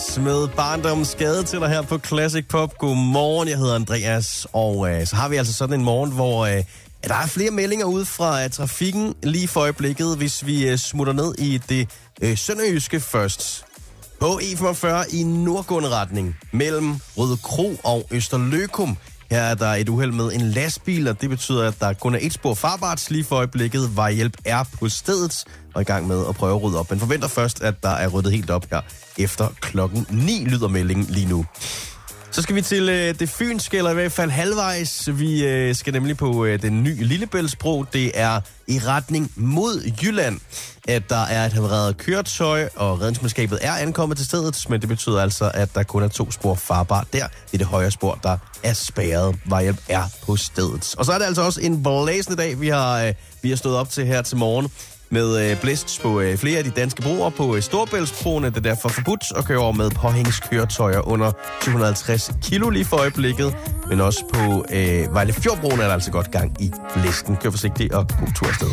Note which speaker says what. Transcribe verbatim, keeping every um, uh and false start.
Speaker 1: Andreas med barndommens skade til dig her på Classic Pop. Godmorgen, jeg hedder Andreas, og øh, så har vi altså sådan en morgen, hvor øh, der er flere meldinger ude fra øh, trafikken lige for øjeblikket, hvis vi øh, smutter ned i det øh, sønderjyske først. På E femogfyrre i nordgående retning mellem Røde Kro og Østerløkum. Her er der et uheld med en lastbil, og det betyder, at der kun er et spor farbart lige for øjeblikket. Vejhjælp er på stedet og i gang med at prøve at rydde op. Men forventer først, at der er ryddet helt op her efter klokken ni, lyder meldingen lige nu. Så skal vi til øh, det fynske, eller i hvert fald halvvejs. Vi øh, skal nemlig på øh, den nye Lillebæltsbro. Det er i retning mod Jylland, at der er et havareret køretøj, og redningsmandskabet er ankommet til stedet, men det betyder altså, at der kun er to spor farbart der. Det er det højre spor, der er spærret. Vejhjælp er på stedet. Og så er det altså også en blæsende dag, vi har, øh, vi har stået op til her til morgen, med øh, blæst på øh, flere af de danske broer. På øh, Storebæltsbroen er det derfor forbudt at køre over med påhængskøretøjer under to hundrede og halvtreds kilo lige for øjeblikket. Men også på øh, Vejle Fjordbroen er der altså godt gang i blæsten. Kør forsigtigt og god tur afsted.